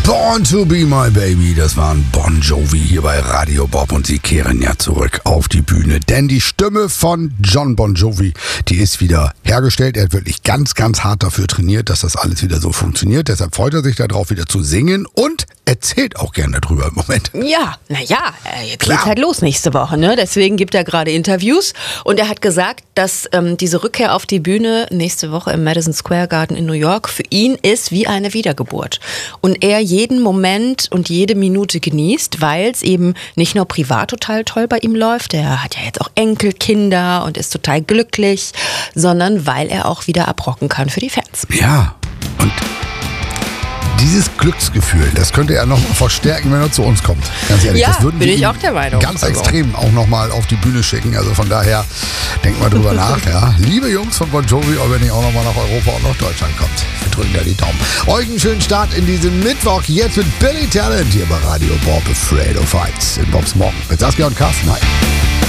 Born to be my baby, das waren Bon Jovi hier bei Radio Bob und sie kehren ja zurück auf die Bühne, denn die Stimme von John Bon Jovi, die ist wieder hergestellt. Er hat wirklich ganz, ganz hart dafür trainiert, dass das alles wieder so funktioniert. Deshalb freut er sich darauf, wieder zu singen und erzählt auch gerne darüber im Moment. Ja, jetzt geht's halt los nächste Woche, ne? Deswegen gibt er gerade Interviews und er hat gesagt, dass diese Rückkehr auf die Bühne nächste Woche im Madison Square Garden in New York für ihn ist wie eine Wiedergeburt. Und er jeden Moment und jede Minute genießt, weil es eben nicht nur privat total toll bei ihm läuft, er hat ja jetzt auch Enkelkinder und ist total glücklich, sondern weil er auch wieder abrocken kann für die Fans. Ja, und dieses Glücksgefühl, das könnte er noch mal verstärken, wenn er zu uns kommt. Ganz ehrlich, Ja, das würden bin wir ich ihm auch der Meinung. ganz extrem auch noch mal auf die Bühne schicken. Also von daher, denkt mal drüber nach. Ja. Liebe Jungs von Bon Jovi, ob ihr nicht auch noch mal nach Europa und nach Deutschland kommt. Wir drücken da die Daumen. Euch einen schönen Start in diesen Mittwoch. Jetzt mit Billy Talent hier bei Radio Bob, Afraid of Heights in Bobs Morgen. Mit Saskia und Carsten. Hi.